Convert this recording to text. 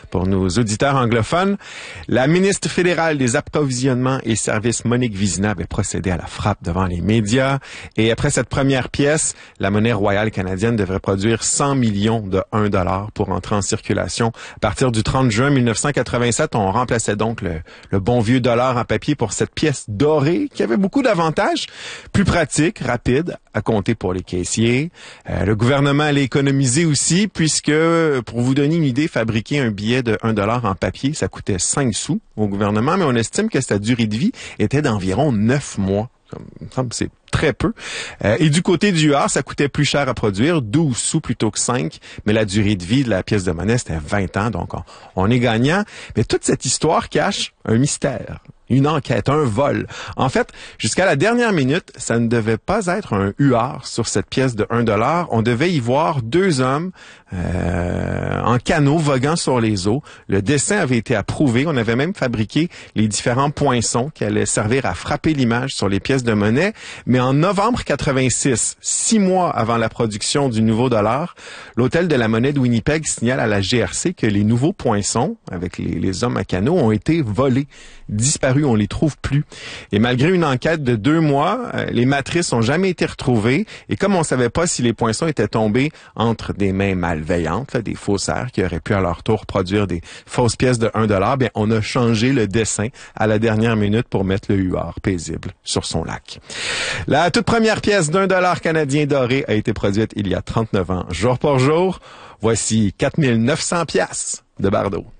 pour nos auditeurs anglophones. La ministre fédérale des approvisionnements et services, Monique Vizina, avait procédé à la frappe devant les médias. Et après cette première pièce, la monnaie royale canadienne devrait produire 100 millions de 1 $ pour entrer en circulation. À partir du 30 juin 1987, on remplaçait donc le bon vieux dollar en papier pour cette pièce dorée qui avait beaucoup d'avantages. Plus pratique, rapide, à compter pour les caissiers. Le gouvernement allait économiser aussi puisque, pour vous donner une idée, fabriquer un billet de 1 $ en papier, ça coûtait 5 sous au gouvernement, mais on estime que sa durée de vie était d'environ 9 mois. Ça me semble que c'est très peu. Et du côté du art, ça coûtait plus cher à produire, 12 sous plutôt que 5, mais la durée de vie de la pièce de monnaie, c'était 20 ans, donc on est gagnant. Mais toute cette histoire cache un mystère, une enquête, un vol. En fait, jusqu'à la dernière minute, ça ne devait pas être un huard sur cette pièce de 1 $. On devait y voir deux hommes en canot voguant sur les eaux. Le dessin avait été approuvé. On avait même fabriqué les différents poinçons qui allaient servir à frapper l'image sur les pièces de monnaie. Mais en novembre 86, 6 mois avant la production du nouveau dollar, l'Hôtel de la monnaie de Winnipeg signale à la GRC que les nouveaux poinçons, avec les hommes à canot, ont été volés, disparus, on les trouve plus. Et malgré une enquête de 2 mois, les matrices ont jamais été retrouvées. Et comme on savait pas si les poinçons étaient tombés entre des mains malveillantes, des faussaires qui auraient pu à leur tour produire des fausses pièces de 1 $, bien, on a changé le dessin à la dernière minute pour mettre le huard paisible sur son lac. La toute première pièce d'1 $ canadien doré a été produite il y a 39 ans, jour pour jour. Voici 4900 piastres de Bardot.